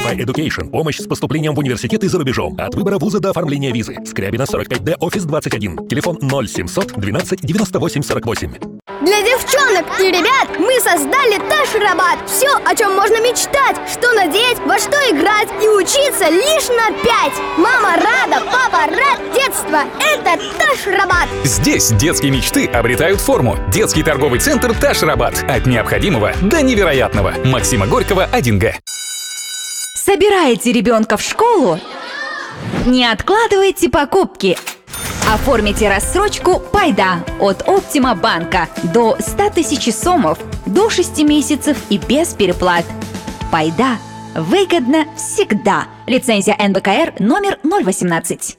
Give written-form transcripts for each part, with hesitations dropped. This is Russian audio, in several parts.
by Education. Помощь с поступлением в университеты за рубежом. От выбора вуза до оформления визы. Скрябина, 45D, офис 21. Телефон 0700 12 98 48. Для девчонок и ребят мы создали Ташрабат. Все, о чем можно мечтать. Что надеть, во что играть и учиться лишь на 5. Мама рада, папа рад. Детство – это Ташрабат. Здесь детские мечты обретают форму. Детский торговый центр Ташрабат. От необходимого до невероятного. Максима Горького, 1Г. Собираете ребенка в школу? Не откладывайте покупки. Оформите рассрочку «Пайда» от Оптима банка до 100 тысяч сомов, до 6 месяцев и без переплат. «Пайда» выгодно всегда. Лицензия НБКР номер 018.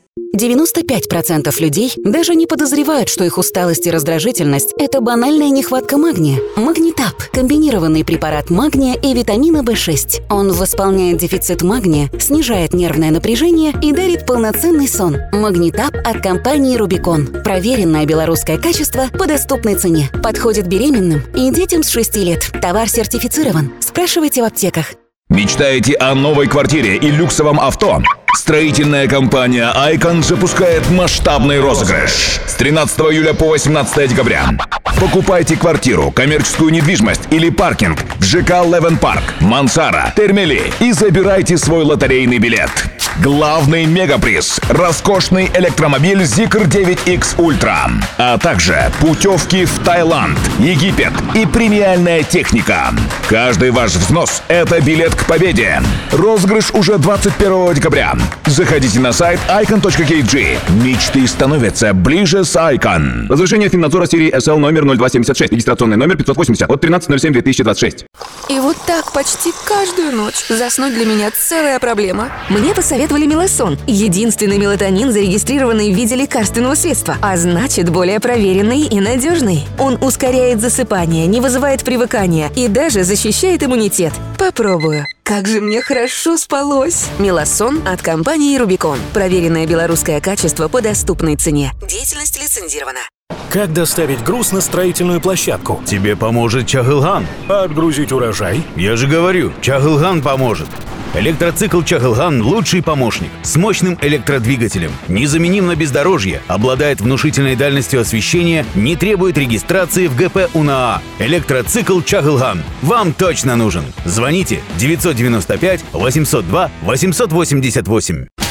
95% людей даже не подозревают, что их усталость и раздражительность – это банальная нехватка магния. Магнитап – комбинированный препарат магния и витамина В6. Он восполняет дефицит магния, снижает нервное напряжение и дарит полноценный сон. Магнитап от компании «Рубикон». Проверенное белорусское качество по доступной цене. Подходит беременным и детям с 6 лет. Товар сертифицирован. Спрашивайте в аптеках. Мечтаете о новой квартире и люксовом авто? Строительная компания «Айкон» запускает масштабный розыгрыш с 13 июля по 18 декабря. Покупайте квартиру, коммерческую недвижимость или паркинг в ЖК «Левен Парк», «Мансара», «Термели» и забирайте свой лотерейный билет. Главный мегаприз – роскошный электромобиль Zikr 9X Ultra, а также путевки в Таиланд, Египет и премиальная техника. Каждый ваш взнос – это билет к победе. Розыгрыш уже 21 декабря. Заходите на сайт icon.kg. Мечты становятся ближе с Icon. Разрешение Финнадзора серии SL номер 0276, регистрационный номер 580 от 13.07.2026. И вот так почти каждую ночь заснуть для меня целая проблема. Мне посоветовали Мелосон. Единственный мелатонин, зарегистрированный в виде лекарственного средства, а значит, более проверенный и надежный. Он ускоряет засыпание, не вызывает привыкания и даже защищает иммунитет. Попробую. Как же мне хорошо спалось! Мелосон от компании «Рубикон». Проверенное белорусское качество по доступной цене. Деятельность лицензирована. Как доставить груз на строительную площадку? Тебе поможет Чагылган. А отгрузить урожай? Я же говорю, Чагылган поможет. Электроцикл Чагылган – лучший помощник. С мощным электродвигателем. Незаменим на бездорожье. Обладает внушительной дальностью освещения. Не требует регистрации в ГП УНАА. Электроцикл Чагылган. Вам точно нужен. Звоните 995 802 888.